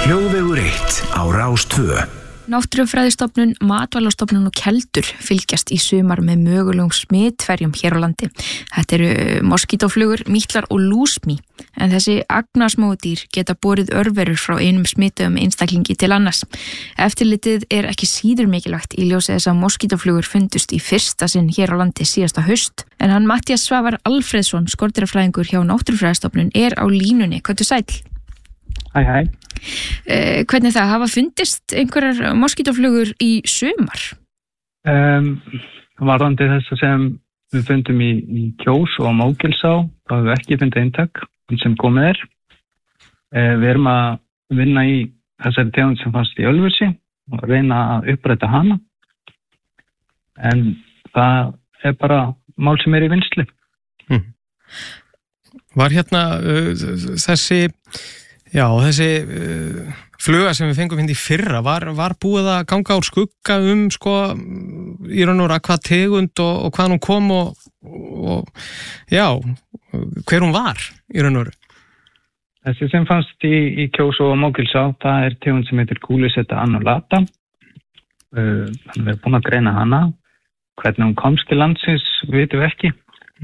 Þjóðvegur 1 á Rás 2. Náttúrufræðistofnun, Matvælastofnun og Keldur fylgjast í sumar með mögulegum smitferjum hér á landi. Þetta eru moskítóflugur, mítlar og lúsmý, en þessi agnarsmódýr geta borið örverur frá einum smituðum einstaklingi til annars. Eftirlitið er ekki síður mikilvægt í ljósi þess að moskítóflugur fundust í fyrsta sinn hér á landi síðasta haust, en hann Matthías Svavar Alfreðsson, skordýrafræðingur hjá Náttúrufræðistofnun, er á línunni. Komdu sæll. Hæ. Hvernig það hafa fundist einhverjar moskítóflugur í sumar? Varðandi þess sem við fundum í Kjós og Mógilsá, þá hefur við ekki fundið eintak sem komið er. Við erum að vinna í þessari tegund sem fannst í Ölfusi og reyna að uppræta hana. En það er bara mál sem er í vinnslu. Var hérna þessi fluga sem við fengum í fyrra, var búið að ganga úr skugga í raun og hvað tegund og hvað hún kom og hver hún var í raun og veru? Þessi sem fannst í Kjós og Mógilsá, það er tegund sem heitir Culiseta annulata. Þannig við erum búin að greina hana. Hvernig hún komst til landsins, vitum við ekki.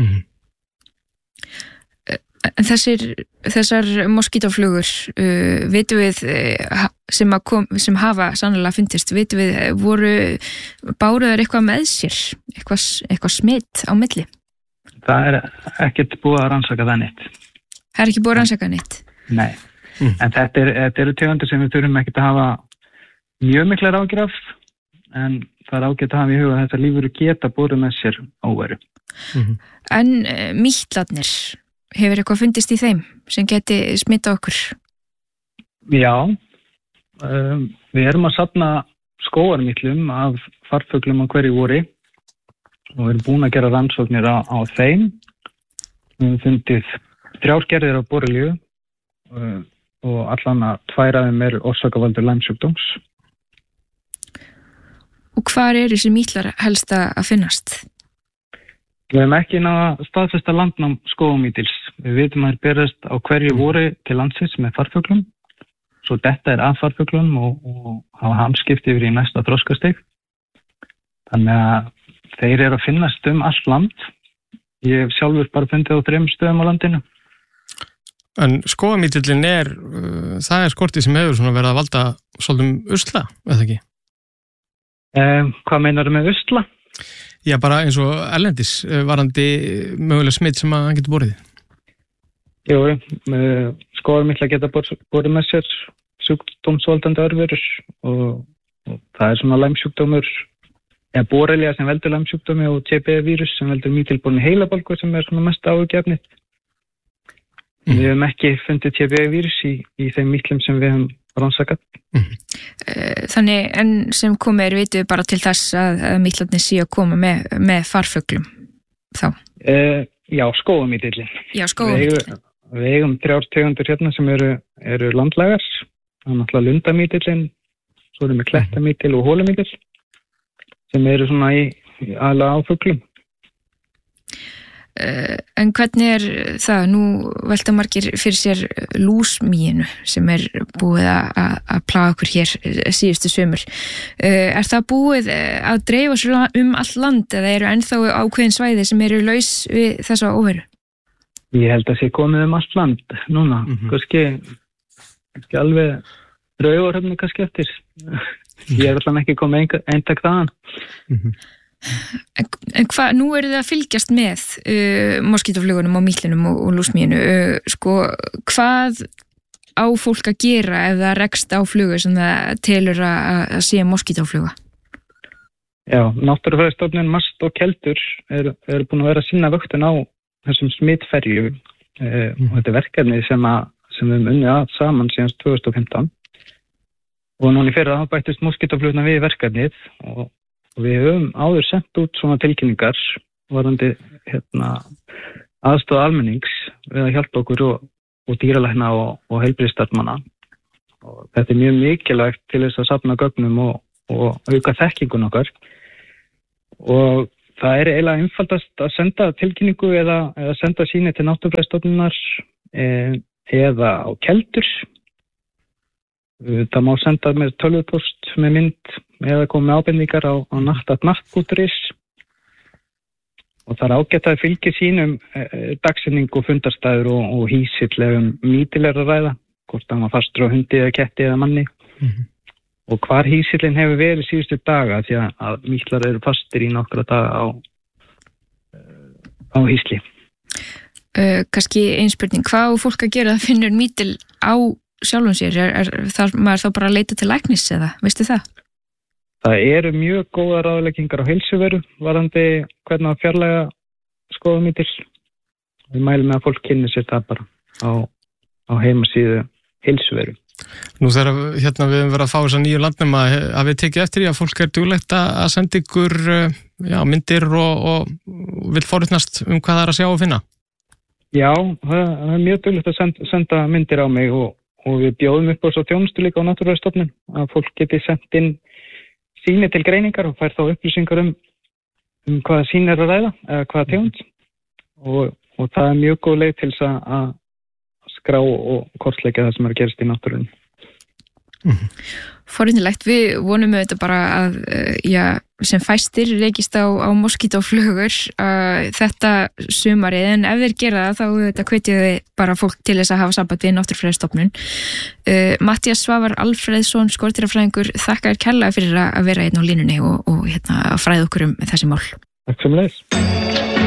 En þessar moskítóflugur, vitum við sem hafa sannlega fundist, vitum við, báru þær eitthvað með sér, eitthvað smitt á milli? Það er ekkert búið að rannsaka það neitt. Það er ekki búið að rannsaka neitt? Nei, en þetta eru tegundir sem við þurfum ekkert að hafa mjög miklar ágjur af, en það er ágætt að hafa í huga að þetta lífur geta búið með sér óveru. En mítlarnir, hefur eitthvað fundist í þeim sem geti smittað okkur? Já, við erum að safna skógarmítlum af farfuglum á hverju vori og við erum búin að gera rannsóknir á þeim. Við höfum fundið 3 gerðir af borrelíu og allan að 2 af þeim eru orsakavaldur Lyme-sjúkdóms. Og hvar eru þessi mítlar helst að finnast? Við hefum ekki náða staðfesta landnám skógamítils. Við vitum að það berast á hverju vori til landsins með farfuglum. Svo þetta er af farfuglum og hafa hamskipti yfir í næsta þroskastig. Þannig að þeir eru að finnast allt land. Ég hef sjálfur bara fundið á 3 stöðum á landinu. En skógamítillin það er skortið sem hefur verið að valda svolítið usla, eða ekki? Hvað meinarðu með usla? Já, bara eins og erlendis varandi mögulega smitt sem að hann getur borið. Jú, skógarmítla geta borið með sér sjúkdómsvaldandi örverur og það er svona Lyme-sjúkdómur, borrelia sem veldur Lyme-sjúkdómi og TB-vírus sem veldur mítilborni heilabólgu sem er svona mest áhugjefnið. Við hefum ekki fundið TB-vírus í þeim mítlum sem við hefum rannsakað. Þannig en sem komið vitum við bara til þess að mítlarnir séu að koma með farfuglum þá? Já, skógamítillin. Já, skógamítillin. Við eigum 3 tegundir hérna sem eru landlægar. Það er náttúrulega lundamítillin, svo erum við klettamítill og hólumítill sem eru svona í aðalega á fuglum. En hvernig er það? Nú velta margir fyrir sér lúsmýinu sem er búið að plaga okkur hér síðustu sumur. Er það búið að dreifa sér all land eða eru ennþá ákveðin svæði sem eru laus við þessa óveru? Ég held að sé komið allt land núna. Kannski alveg Raufarhöfn kannski eftir. Ég er alltaf ekki komið eintak þaðan. En nú eru þið að fylgjast með moskítóflugunum og mítlinum og lúsmýinu. Hvað á fólk að gera ef það rekst á flugu sem það telur að sé moskítófluga? Já, Náttúrufræðistofnun, MAST og Keldur eru búin að vera að sinna vöktun á þessum smitferju og þetta er verkefni sem við höfum unnið að saman síðan 2015 og núna í fyrra þá bættist moskítófluguna við verkefnið og við höfum áður sendt út svona tilkynningar varðandi aðstoð almennings við að hjálpa okkur og dýralækna og heilbrigðisstarfsmanna. Og þetta er mjög mikilvægt til þess að safna gögnum og auka þekkingun okkar. Og það er eiginlega einfaldast að senda tilkynningu eða senda sýni til Náttúrufræðistofnunar eða á Keldur. Það má senda með tölvupost með mynd eða koma með ábendingar á natt@natt.is og það ágætt að fylgja sínum dagsetning og fundarstæður og hýsill mítil að ræða, hvort það var fastur á hundi eða ketti eða manni og hvar hýsillin hefur verið síðustu daga því að mítlar eru fastir í nokkra daga á hýsli. Kannski einspurning, hvað á fólk að gera að finnur mítil á sjálfum sér? Þarf maður þá bara að leita til læknis eða, veistu það? Það eru mjög góða ráðleggingar á heilsuveru varðandi hvernig að fjarlæga skoðumítil. Við mælum með að fólk kynni sér það bara á heimasíðu heilsuveru. Nú þegar við höfum verið að fá þessa nýju landnema, hafið tekið eftir í að fólk duglegt að senda ykkur myndir og vil forutnast hvað það er að sjá og finna? Já, það er mjög duglegt að senda myndir á mig og við bjóðum upp á svo þjónustu líka á Náttúrufræðistofnun að fólk geti sendt inn sýni til greiningar og fær þá upplýsingar um hvaða sýni er að ræða eða hvaða tegund og það er mjög góð leið til þess að skrá og kortleggja það sem er að gerast í náttúrunni. Forvitnilegt, við vonum auðvitað bara að sem fæstir reykist á moskítóflugur þetta sumarið, en ef þeir gera það þá auðvitað hvetja þið bara fólk til þess að hafa samband við Náttúrufræðistofnun. Matthías Svavar Alfreðsson, skordýrafræðingur, þakka þér kærlega fyrir að vera hérna á línunni og fræða okkur um þessi mál. Takk sem leiðis.